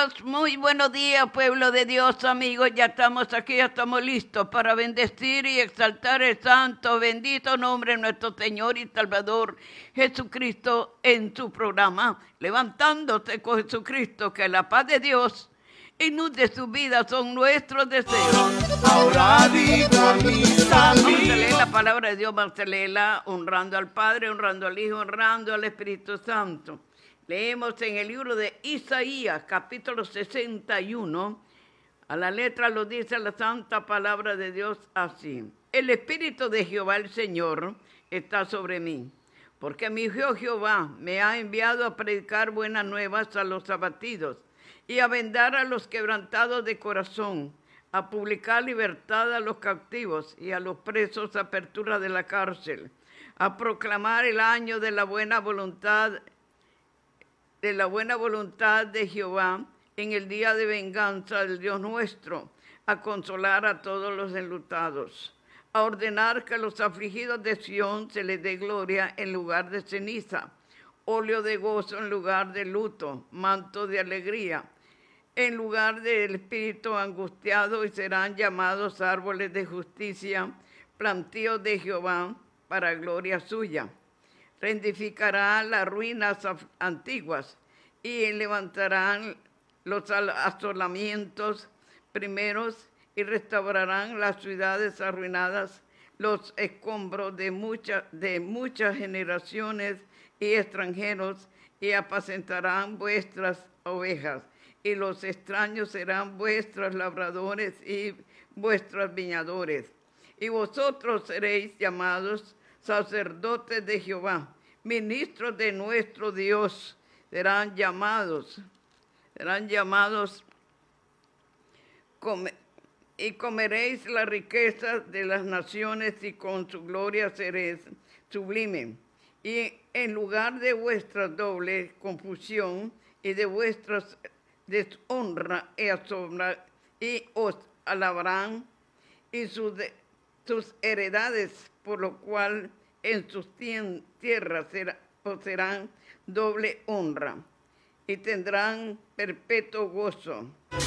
muy buenos días, pueblo de Dios, amigos. Ya estamos aquí, ya estamos listos para bendecir y exaltar el santo, bendito nombre de nuestro Señor y Salvador Jesucristo en su programa. Levantándose con Jesucristo, que la paz de Dios inunde su vida, son nuestros deseos. Ahora digo a mis amigos. Vamos a leer la palabra de Dios, vamos a leerla honrando al Padre, honrando al Hijo, honrando al Espíritu Santo. Leemos en el libro de Isaías, capítulo 61, a la letra lo dice la santa palabra de Dios así. El Espíritu de Jehová el Señor está sobre mí, porque mi Dios Jehová me ha enviado a predicar buenas nuevas a los abatidos y a vendar a los quebrantados de corazón, a publicar libertad a los cautivos y a los presos apertura de la cárcel, a proclamar el año de la buena voluntad de Jehová en el día de venganza del Dios nuestro, a consolar a todos los enlutados, a ordenar que a los afligidos de Sión se les dé gloria en lugar de ceniza, óleo de gozo en lugar de luto, manto de alegría en lugar del espíritu angustiado, y serán llamados árboles de justicia, plantíos de Jehová para gloria suya. Reedificará las ruinas antiguas y levantarán los asolamientos primeros y restaurarán las ciudades arruinadas, los escombros de muchas generaciones y extranjeros, y apacentarán vuestras ovejas, y los extraños serán vuestros labradores y vuestros viñadores. Y vosotros seréis llamados sacerdotes de Jehová, ministros de nuestro Dios, serán llamados, y comeréis la riqueza de las naciones, y con su gloria seréis sublime. Y en lugar de vuestra doble confusión y de vuestras deshonra y asombra, y os alabarán, y sus heredades, por lo cual en sus tierras poseerán doble honra, y tendrán perpetuo gozo.